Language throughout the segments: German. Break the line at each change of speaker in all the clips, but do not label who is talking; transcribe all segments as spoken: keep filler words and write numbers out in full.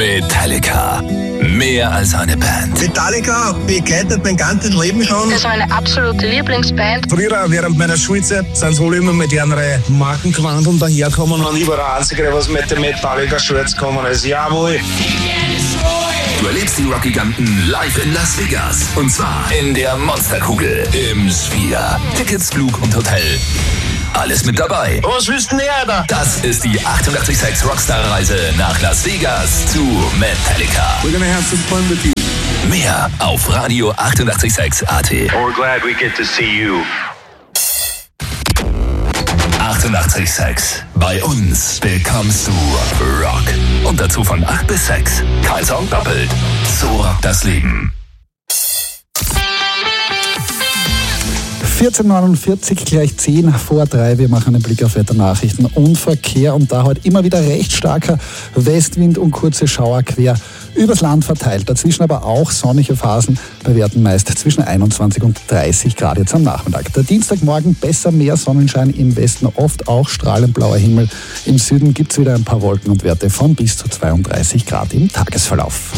Metallica. Mehr als eine Band.
Metallica begleitet mein ganzes Leben schon.
Das ist meine absolute Lieblingsband.
Früher, während meiner Schulzeit, sind sie alle immer mit ihren Markenquandeln daherkommen und ich war der Einzige, was mit dem Metallica-Shirts gekommen ist. Jawohl.
Du erlebst die Rockiganten live in Las Vegas. Und zwar in der Monsterkugel im Sphere. Tickets, Flug und Hotel. Alles mit dabei.
Was willst du denn her,
Das ist die achtundachtzig Komma sechs Rockstar-Reise nach Las Vegas zu Metallica.
We're gonna have some fun with you.
Mehr auf Radio achtundachtzig Komma sechs A T.
We're glad we get to see you.
achtundachtzig Komma sechs. Bei uns bekommst du Rock. Und dazu von acht bis sechs. Kein Song doppelt. So rockt das Leben.
vierzehn Uhr neunundvierzig, gleich zehn vor drei. Wir machen einen Blick auf Wetternachrichten und Verkehr. Und da heute immer wieder recht starker Westwind und kurze Schauer quer übers Land verteilt. Dazwischen aber auch sonnige Phasen bei Werten meist zwischen einundzwanzig und dreißig Grad jetzt am Nachmittag. Der Dienstagmorgen besser mehr Sonnenschein, im Westen oft auch strahlend blauer Himmel. Im Süden gibt es wieder ein paar Wolken und Werte von bis zu zweiunddreißig Grad im Tagesverlauf.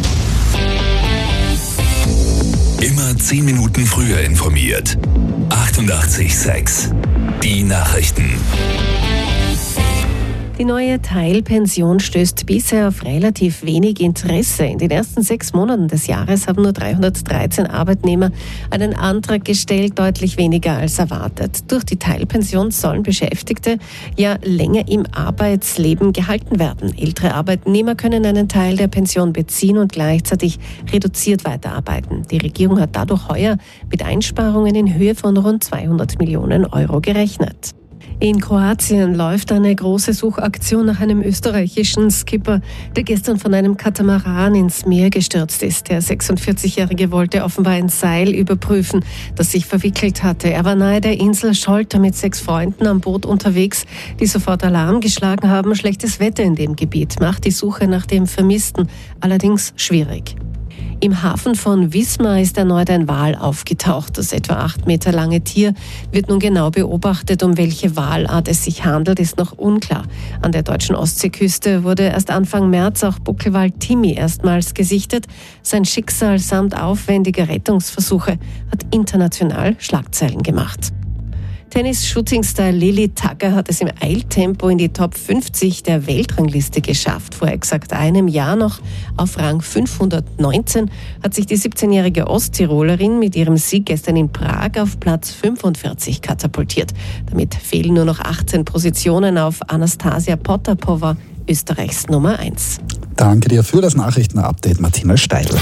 Immer zehn Minuten früher informiert. achtundachtzig Komma sechs. Die Nachrichten.
Die neue Teilpension stößt bisher auf relativ wenig Interesse. In den ersten sechs Monaten des Jahres haben nur dreihundertdreizehn Arbeitnehmer einen Antrag gestellt, deutlich weniger als erwartet. Durch die Teilpension sollen Beschäftigte ja länger im Arbeitsleben gehalten werden. Ältere Arbeitnehmer können einen Teil der Pension beziehen und gleichzeitig reduziert weiterarbeiten. Die Regierung hat dadurch heuer mit Einsparungen in Höhe von rund zweihundert Millionen Euro gerechnet. In Kroatien läuft eine große Suchaktion nach einem österreichischen Skipper, der gestern von einem Katamaran ins Meer gestürzt ist. Der sechsundvierzigjährige wollte offenbar ein Seil überprüfen, das sich verwickelt hatte. Er war nahe der Insel Scholta mit sechs Freunden am Boot unterwegs, die sofort Alarm geschlagen haben. Schlechtes Wetter in dem Gebiet macht die Suche nach dem Vermissten allerdings schwierig. Im Hafen von Wismar ist erneut ein Wal aufgetaucht. Das etwa acht Meter lange Tier wird nun genau beobachtet. Um welche Walart es sich handelt, ist noch unklar. An der deutschen Ostseeküste wurde erst Anfang März auch Buckelwal Timmy erstmals gesichtet. Sein Schicksal samt aufwendiger Rettungsversuche hat international Schlagzeilen gemacht. Tennis-Shooting-Star Lily Tagger hat es im Eiltempo in die Top fünfzig der Weltrangliste geschafft. Vor exakt einem Jahr noch auf Rang fünfhundertneunzehn hat sich die siebzehnjährige Osttirolerin mit ihrem Sieg gestern in Prag auf Platz fünfundvierzig katapultiert. Damit fehlen nur noch achtzehn Positionen auf Anastasia Potapova, Österreichs Nummer eins.
Danke dir für das Nachrichtenupdate, Martina Steidl.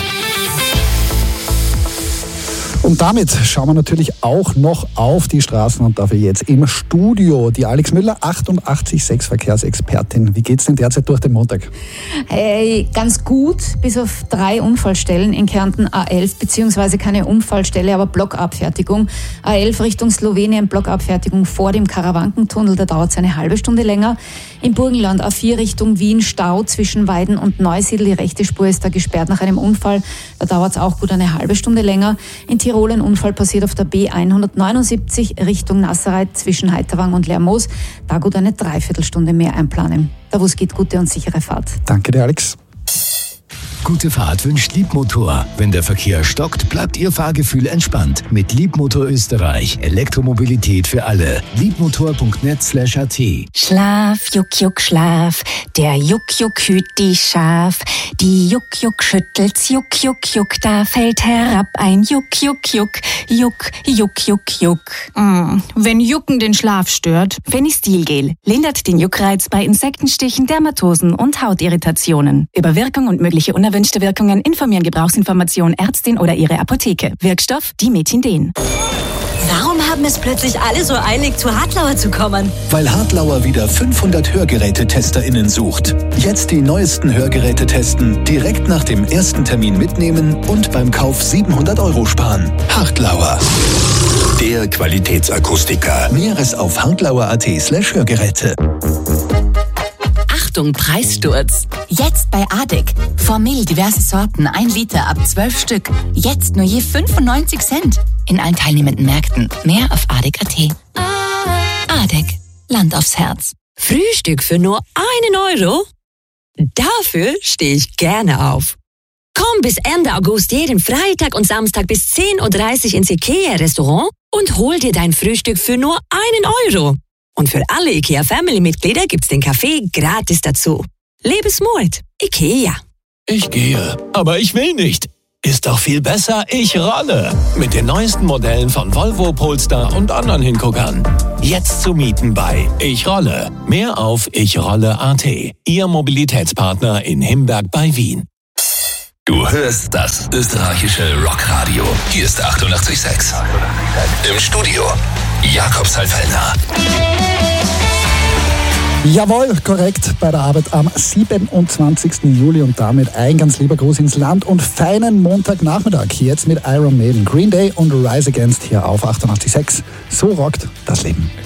Und damit schauen wir natürlich auch noch auf die Straßen und dafür jetzt im Studio die Alex Müller, achtundachtzig Komma sechs Verkehrsexpertin. Wie geht's denn derzeit durch den Montag?
Hey, ganz gut, bis auf drei Unfallstellen in Kärnten. A elf, beziehungsweise keine Unfallstelle, aber Blockabfertigung. A elf Richtung Slowenien, Blockabfertigung vor dem Karawankentunnel, da dauert es eine halbe Stunde länger. Im Burgenland A vier Richtung Wien, Stau zwischen Weiden und Neusiedl. Die rechte Spur ist da gesperrt nach einem Unfall, da dauert es auch gut eine halbe Stunde länger. In Tirol ein Unfall passiert auf der B hundertneunundsiebzig Richtung Nassereit zwischen Heiterwang und Lermoos. Da gut eine Dreiviertelstunde mehr einplanen. Da wo es geht, gute und sichere Fahrt.
Danke dir, Alex.
Gute Fahrt wünscht Liebmotor. Wenn der Verkehr stockt, bleibt Ihr Fahrgefühl entspannt. Mit Liebmotor Österreich. Elektromobilität für alle. liebmotor punkt net slash a t.
Schlaf, Juck, Juck, Schlaf. Der Juck, Juck hüt die Schaf. Die Juck, Juck schüttelt's, Juck, Juck, Juck. Da fällt herab ein Juck, Juck, Juck. Juck, Juck, Juck, Juck.
Mm, wenn Jucken den Schlaf stört.
Fenistilgel lindert den Juckreiz bei Insektenstichen, Dermatosen und Hautirritationen. Über Wirkung und mögliche unerwünschte Wirkungen informieren Gebrauchsinformation Ärztin oder Ihre Apotheke. Wirkstoff Dimetindin.
Warum haben es plötzlich alle so eilig, zu Hartlauer zu kommen?
Weil Hartlauer wieder fünfhundert Hörgerätetesterinnen sucht. Jetzt die neuesten Hörgeräte testen, direkt nach dem ersten Termin mitnehmen und beim Kauf siebenhundert Euro sparen. Hartlauer.
Der Qualitätsakustiker.
Näheres auf hartlauer.at slash Hörgeräte.
Achtung, Preissturz. Jetzt bei Adek. Formel diverse Sorten, ein Liter ab zwölf Stück. Jetzt nur je fünfundneunzig Cent. In allen teilnehmenden Märkten. Mehr auf adek punkt a t. Adek. Land aufs Herz.
Frühstück für nur einen Euro?
Dafür stehe ich gerne auf. Komm bis Ende August jeden Freitag und Samstag bis zehn Uhr dreißig ins IKEA-Restaurant und hol dir dein Frühstück für nur einen Euro. Und für alle IKEA-Family-Mitglieder gibt's den Kaffee gratis dazu. Lebensmut. IKEA.
Ich gehe, aber ich will nicht. Ist doch viel besser, ich rolle. Mit den neuesten Modellen von Volvo, Polestar und anderen Hinguckern. Jetzt zu mieten bei Ich Rolle. Mehr auf ichrolle punkt at. Ihr Mobilitätspartner in Himberg bei Wien.
Du hörst das österreichische Rockradio. Hier ist achtundachtzig Komma sechs. Im Studio Jakob Sallfellner.
Jawohl, korrekt, bei der Arbeit am siebenundzwanzigsten Juli und damit ein ganz lieber Gruß ins Land und feinen Montagnachmittag. Jetzt mit Iron Maiden, Green Day und Rise Against hier auf achtundachtzig Komma sechs. So rockt das Leben.